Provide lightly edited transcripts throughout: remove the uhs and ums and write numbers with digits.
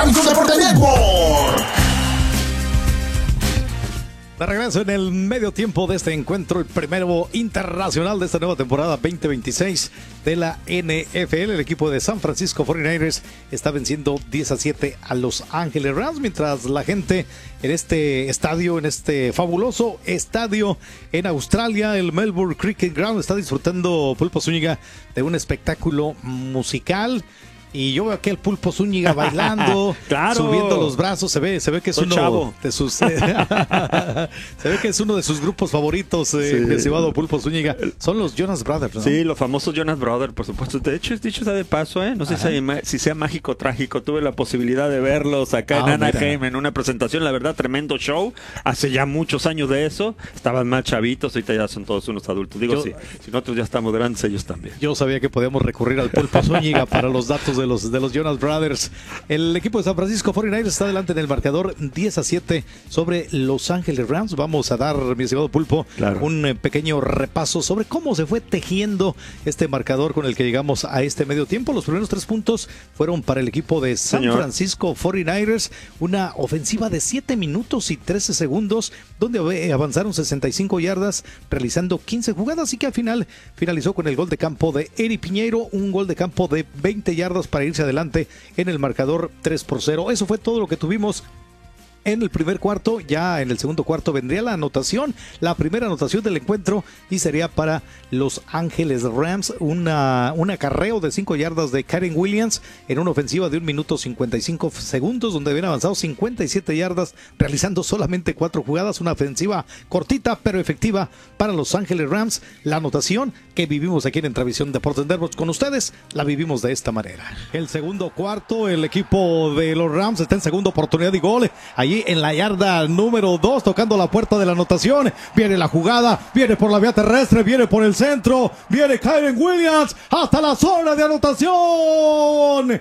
Univisión Deportes Network. De regreso en el medio tiempo de este encuentro, el primero internacional de esta nueva temporada 2026 de la NFL. El equipo de San Francisco 49ers está venciendo 10-7 a Los Ángeles Rams, mientras la gente en este estadio, en este fabuloso estadio en Australia, el Melbourne Cricket Ground, está disfrutando, Pulpo Zúñiga, de un espectáculo musical. Y yo veo aquí al Pulpo Zúñiga bailando, claro, subiendo los brazos. Se ve que es uno chavo de sus se ve que es uno de sus grupos favoritos, mi estimado Pulpo Zúñiga. Son los Jonas Brothers, ¿no? Sí, los famosos Jonas Brothers, por supuesto. De hecho, dicho sea de paso, no sé si sea mágico o trágico. Tuve la posibilidad de verlos acá en Anaheim en una presentación. La verdad, tremendo show. Hace ya muchos años de eso. Estaban más chavitos, ahorita ya son todos unos adultos. Digo, si nosotros ya estamos grandes, ellos también. Yo sabía que podíamos recurrir al Pulpo Zúñiga para los datos de los Jonas Brothers. El equipo de San Francisco 49ers está adelante en el marcador 10-7 sobre Los Ángeles Rams. Vamos a dar, mi estimado Pulpo, un pequeño repaso sobre cómo se fue tejiendo este marcador con el que llegamos a este medio tiempo. Los primeros 3 puntos fueron para el equipo de San Francisco 49ers, una ofensiva de 7 minutos y 13 segundos, donde avanzaron 65 yardas, realizando 15 jugadas, y que al final finalizó con el gol de campo de Eri Piñeiro, un gol de campo de 20 yardas para irse adelante en el marcador 3-0. Eso fue todo lo que tuvimos en el primer cuarto. Ya en el segundo cuarto vendría la anotación, la primera anotación del encuentro, y sería para Los Ángeles Rams, un acarreo de 5 yardas de Karen Williams en una ofensiva de 1 minuto 55 segundos, donde habían avanzado 57 yardas, realizando solamente 4 jugadas. Una ofensiva cortita pero efectiva para Los Ángeles Rams. La anotación que vivimos aquí en Entravisión Deportes Network con ustedes, la vivimos de esta manera. El segundo cuarto, el equipo de los Rams está en segunda oportunidad y gol. Allí en la yarda número 2, tocando la puerta de la anotación. Viene la jugada, viene por la vía terrestre, viene por el centro, viene Kyren Williams hasta la zona de anotación.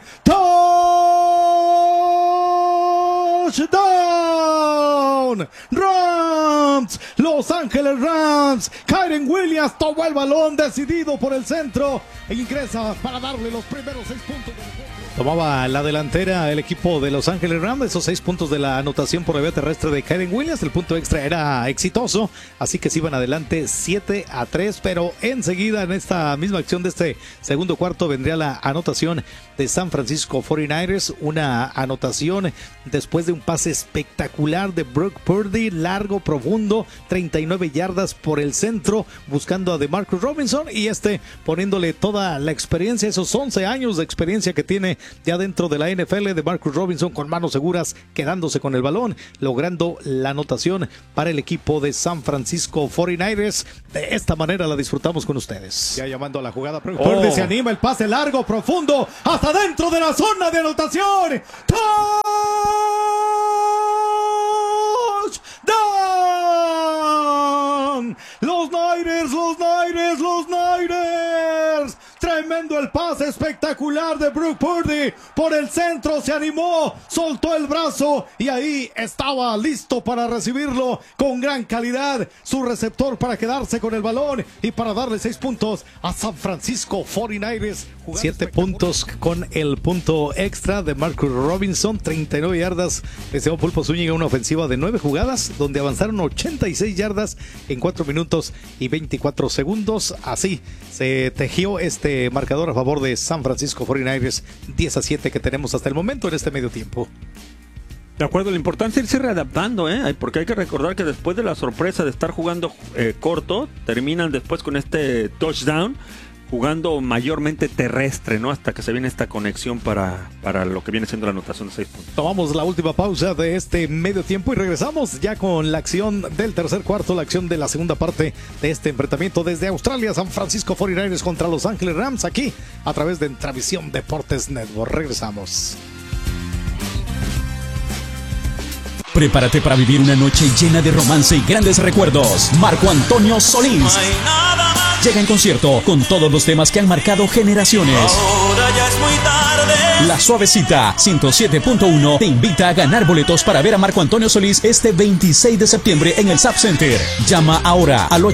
Touchdown Rams, Los Ángeles Rams. Kyren Williams tomó el balón, decidido por el centro, e ingresa para darle los primeros 6 puntos del juego. Tomaba la delantera el equipo de Los Ángeles Rams, esos 6 puntos de la anotación por la vía terrestre de Kyren Williams. El punto extra era exitoso, así que se iban adelante 7-3, pero enseguida en esta misma acción de este segundo cuarto vendría la anotación de San Francisco 49ers, una anotación después de un pase espectacular de Brock Purdy, largo, profundo, 39 yardas por el centro, buscando a DeMarcus Robinson, y poniéndole toda la experiencia, esos 11 años de experiencia que tiene ya dentro de la NFL, de Marcus Robinson, con manos seguras, quedándose con el balón, logrando la anotación para el equipo de San Francisco 49ers. De esta manera la disfrutamos con ustedes. Ya llamando a la jugada, Purdy se anima, el pase largo, profundo, hasta dentro de la zona de anotación. ¡Touchdown! Los Niners. Tremendo el pase espectacular de Brock Purdy por el centro, se animó, soltó el brazo y ahí estaba listo para recibirlo con gran calidad su receptor, para quedarse con el balón y para darle 6 puntos a San Francisco 49ers. 7 puntos con el punto extra de Marcus Robinson, 39 yardas. Ese Pulpo Zúñiga, una ofensiva de 9 jugadas donde avanzaron 86 yardas en 4 minutos y 24 segundos. Así se tejió este marcador a favor de San Francisco 49ers, 10-7 que tenemos hasta el momento en este medio tiempo. De acuerdo, la importancia es irse readaptando, porque hay que recordar que después de la sorpresa de estar jugando corto, terminan después con este touchdown, jugando mayormente terrestre, ¿no? Hasta que se viene esta conexión para lo que viene siendo la anotación de 6 puntos. Tomamos la última pausa de este medio tiempo y regresamos ya con la acción del tercer cuarto, la acción de la segunda parte de este enfrentamiento desde Australia. San Francisco 49ers contra Los Ángeles Rams, aquí a través de Entravisión Deportes Network. Regresamos. Prepárate para vivir una noche llena de romance y grandes recuerdos. Marco Antonio Solís llega en concierto con todos los temas que han marcado generaciones. Ahora ya es muy tarde. La Suavecita 107.1 te invita a ganar boletos para ver a Marco Antonio Solís este 26 de septiembre en el Zap Center. Llama ahora al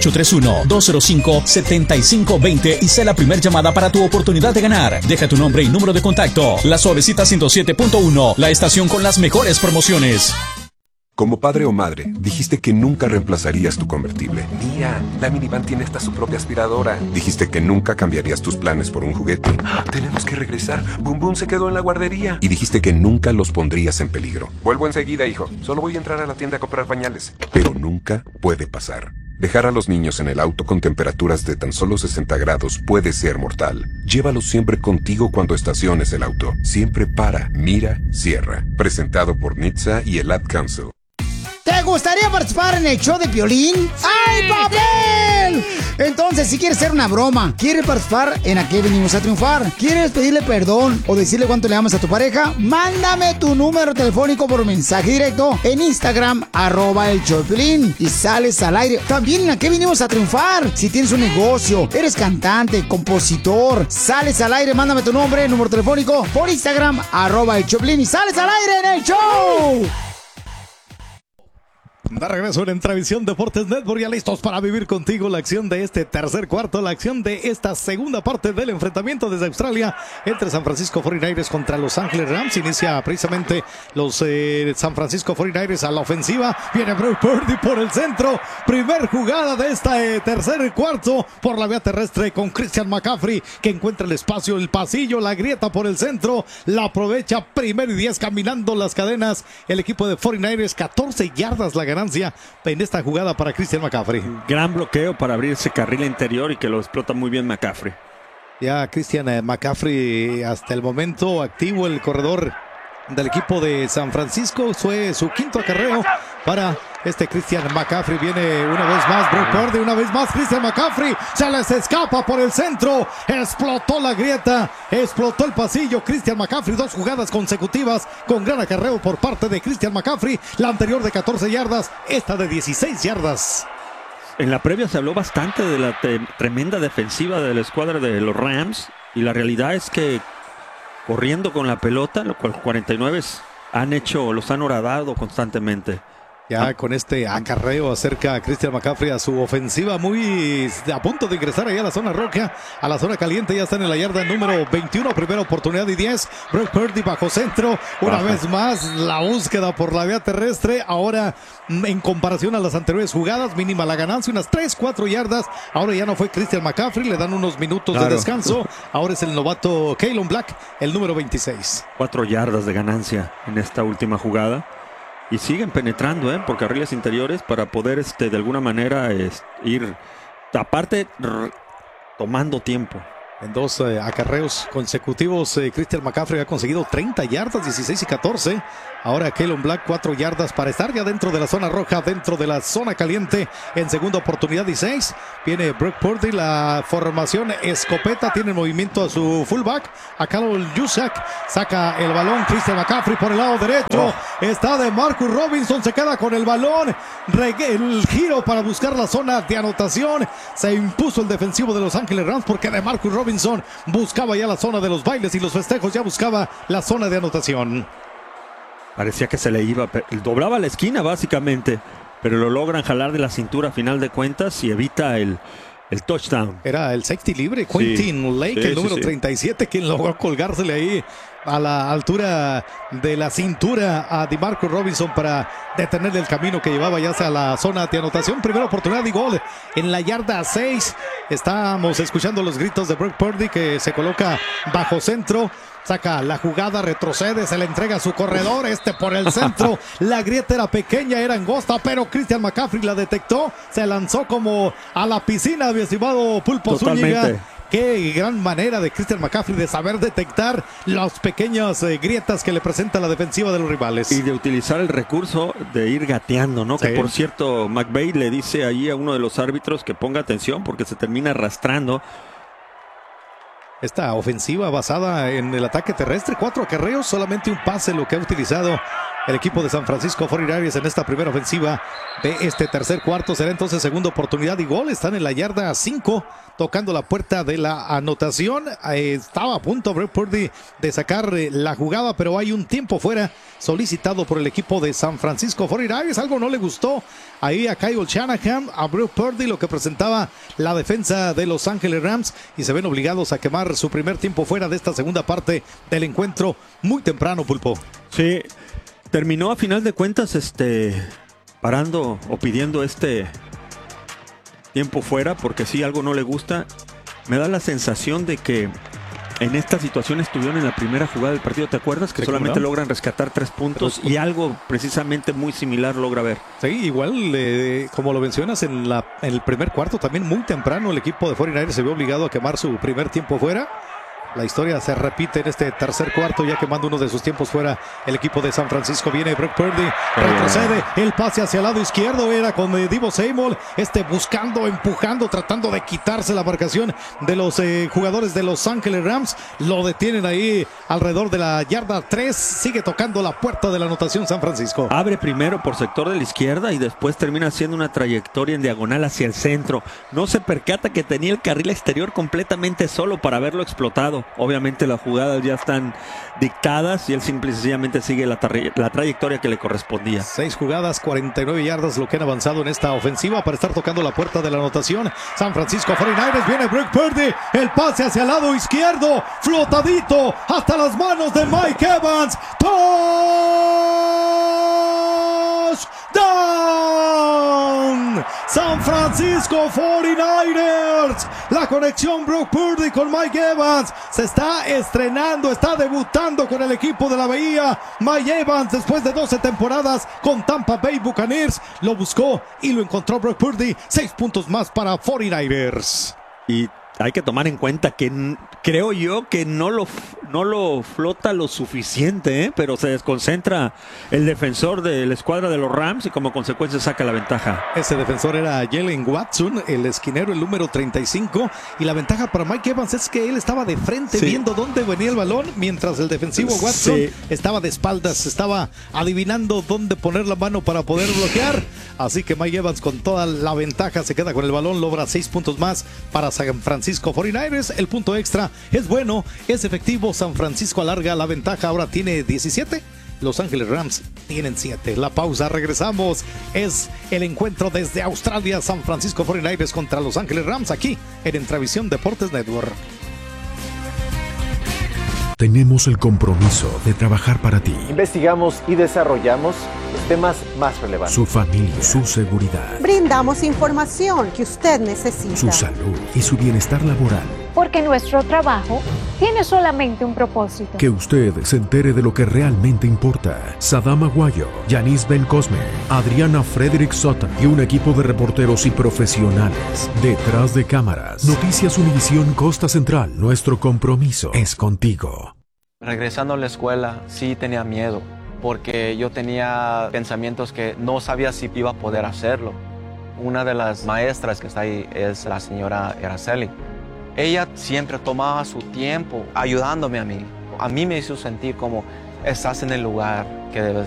831-205-7520 y sé la primera llamada para tu oportunidad de ganar. Deja tu nombre y número de contacto. La Suavecita 107.1, la estación con las mejores promociones. Como padre o madre, dijiste que nunca reemplazarías tu convertible. Mira, la minivan tiene hasta su propia aspiradora. Dijiste que nunca cambiarías tus planes por un juguete. Tenemos que regresar. Boom Boom se quedó en la guardería. Y dijiste que nunca los pondrías en peligro. Vuelvo enseguida, hijo. Solo voy a entrar a la tienda a comprar pañales. Pero nunca puede pasar. Dejar a los niños en el auto con temperaturas de tan solo 60 grados puede ser mortal. Llévalos siempre contigo cuando estaciones el auto. Siempre para, mira, cierra. Presentado por NHTSA y el Ad Council. ¿Te gustaría participar en el show de Piolín? ¡Ay, papel! Entonces, si quieres hacer una broma, quieres participar en ¿A qué venimos a triunfar? ¿Quieres pedirle perdón o decirle cuánto le amas a tu pareja? Mándame tu número telefónico por mensaje directo en Instagram, @el show de Piolín, y sales al aire. También en ¿A qué venimos a triunfar? Si tienes un negocio, eres cantante, compositor, sales al aire, mándame tu nombre, número telefónico por Instagram, @el show de Piolín, y sales al aire en el show. De regreso en Entravisión Deportes Network, ya listos para vivir contigo la acción de este tercer cuarto, la acción de esta segunda parte del enfrentamiento desde Australia entre San Francisco 49ers contra Los Ángeles Rams. Inicia precisamente los San Francisco 49ers a la ofensiva. Viene Brock Purdy por el centro. Primer jugada de este tercer cuarto por la vía terrestre con Christian McCaffrey, que encuentra el espacio, el pasillo, la grieta por el centro. La aprovecha, primero y 10 caminando las cadenas. El equipo de 49ers, 14 yardas la ganancia en esta jugada para Christian McCaffrey. Gran bloqueo para abrir ese carril interior y que lo explota muy bien McCaffrey. Ya Christian McCaffrey hasta el momento activo, el corredor del equipo de San Francisco. Fue su quinto acarreo para este Christian McCaffrey. Viene una vez más Brock Purdy, una vez más Christian McCaffrey. Se les escapa por el centro. Explotó la grieta, explotó el pasillo. Christian McCaffrey, 2 jugadas consecutivas con gran acarreo por parte de Christian McCaffrey. La anterior de 14 yardas, esta de 16 yardas. En la previa se habló bastante de la tremenda defensiva de la escuadra de los Rams, y la realidad es que corriendo con la pelota, lo cual 49 los han horadado constantemente. Ya con este acarreo acerca a Christian McCaffrey a su ofensiva, muy a punto de ingresar allá a la zona roja, a la zona caliente. Ya está en la yarda número 21, primera oportunidad y 10. Brock Purdy bajo centro, una vez más la búsqueda por la vía terrestre. Ahora en comparación a las anteriores jugadas, mínima la ganancia, unas 3-4 yardas. Ahora ya no fue Christian McCaffrey, le dan unos minutos de descanso. Ahora es el novato Kalen Black, el número 26. 4 yardas de ganancia en esta última jugada. Y siguen penetrando por carriles interiores para poder de alguna manera ir, aparte, tomando tiempo. En 2 acarreos consecutivos, Christian McCaffrey ha conseguido 30 yardas, 16 y 14. Ahora Kalen Black, 4 yardas para estar ya dentro de la zona roja, dentro de la zona caliente. En segunda oportunidad y 6. Viene Brock Purdy, la formación escopeta. Tiene movimiento a su fullback, a Carol Juszczyk. Saca el balón Christian McCaffrey por el lado derecho. Está de Marcus Robinson, se queda con el balón. El giro para buscar la zona de anotación. Se impuso el defensivo de Los Ángeles Rams porque de Marcus Robinson buscaba ya la zona de los bailes y los festejos, ya buscaba la zona de anotación. Parecía que se le iba, doblaba la esquina básicamente, pero lo logran jalar de la cintura a final de cuentas y evita el touchdown. Era el safety libre, Quentin Lake, el número 37, quien logró colgársele ahí a la altura de la cintura a DeMarcus Robinson para detener el camino que llevaba ya hacia la zona de anotación. Primera oportunidad y gol en la yarda 6. Estamos escuchando los gritos de Brock Purdy, que se coloca bajo centro. Saca la jugada, retrocede, se le entrega a su corredor, por el centro. La grieta era pequeña, era angosta, pero Christian McCaffrey la detectó. Se lanzó como a la piscina, mi estimado Pulpo Zúñiga. Qué gran manera de Christian McCaffrey de saber detectar las pequeñas grietas que le presenta la defensiva de los rivales. Y de utilizar el recurso de ir gateando, ¿no? Sí. Que por cierto, McVay le dice ahí a uno de los árbitros que ponga atención porque se termina arrastrando. Esta ofensiva basada en el ataque terrestre, 4 acarreos, solamente un pase lo que ha utilizado el equipo de San Francisco 49ers en esta primera ofensiva de este tercer cuarto. Será entonces segunda oportunidad y gol. Están en la yarda 5, tocando la puerta de la anotación. Estaba a punto Brock Purdy de sacar la jugada, pero hay un tiempo fuera solicitado por el equipo de San Francisco 49ers. Algo no le gustó ahí a Kyle Shanahan, a Brock Purdy, lo que presentaba la defensa de Los Ángeles Rams, y se ven obligados a quemar su primer tiempo fuera de esta segunda parte del encuentro muy temprano, Pulpo. Sí, terminó a final de cuentas parando o pidiendo tiempo fuera, porque si algo no le gusta. Me da la sensación de que en esta situación estuvieron en la primera jugada del partido, ¿te acuerdas? Que solamente logran rescatar 3 puntos y algo precisamente muy similar logra ver. Sí, igual como lo mencionas, en el primer cuarto también muy temprano el equipo de 49ers se vio obligado a quemar su primer tiempo fuera. La historia se repite en este tercer cuarto, ya quemando uno de sus tiempos fuera el equipo de San Francisco. Viene Brock Purdy, retrocede, el pase hacia el lado izquierdo era con Deebo Samuel, buscando, empujando, tratando de quitarse la marcación de los jugadores de Los Ángeles Rams. Lo detienen ahí alrededor de la yarda 3, sigue tocando la puerta de la anotación San Francisco. Abre primero por sector de la izquierda y después termina haciendo una trayectoria en diagonal hacia el centro. No se percata que tenía el carril exterior completamente solo para haberlo explotado. Obviamente las jugadas ya están dictadas y él simple y sencillamente sigue la trayectoria que le correspondía. 6 jugadas, 49 yardas lo que han avanzado en esta ofensiva para estar tocando la puerta de la anotación. San Francisco 49ers, viene Brock Purdy, el pase hacia el lado izquierdo, flotadito hasta las manos de Mike Evans. ¡Touchdown! San Francisco 49ers. La conexión Brock Purdy con Mike Evans se está estrenando, está debutando con el equipo de la Bahía. Mike Evans, después de 12 temporadas con Tampa Bay Buccaneers, lo buscó y lo encontró Brock Purdy. 6 puntos más para 49ers. Y hay que tomar en cuenta que creo yo que no lo flota lo suficiente, pero se desconcentra el defensor de la escuadra de los Rams y como consecuencia saca la ventaja. Ese defensor era Jalen Watson, el esquinero, el número 35, y la ventaja para Mike Evans es que él estaba de frente viendo dónde venía el balón, mientras el defensivo Watson estaba de espaldas, estaba adivinando dónde poner la mano para poder bloquear. Así que Mike Evans con toda la ventaja se queda con el balón, logra 6 puntos más para San Francisco 49ers. El punto extra es bueno, es efectivo. San Francisco alarga la ventaja, ahora tiene 17. Los Ángeles Rams tienen 7. La pausa, regresamos. Es el encuentro desde Australia. San Francisco 49ers contra Los Ángeles Rams aquí en Entravisión Deportes Network. Tenemos el compromiso de trabajar para ti. Investigamos y desarrollamos los temas más relevantes. Su familia, su seguridad. Brindamos información que usted necesita. Su salud y su bienestar laboral. Porque nuestro trabajo tiene solamente un propósito. Que usted se entere de lo que realmente importa. Sadam Aguayo, Yanis Ben Cosme, Adriana Frederick Sutton y un equipo de reporteros y profesionales. Detrás de cámaras. Noticias Univisión Costa Central. Nuestro compromiso es contigo. Regresando a la escuela, sí tenía miedo. Porque yo tenía pensamientos que no sabía si iba a poder hacerlo. Una de las maestras que está ahí es la señora Araceli. Ella siempre tomaba su tiempo ayudándome a mí. A mí me hizo sentir como estás en el lugar que debes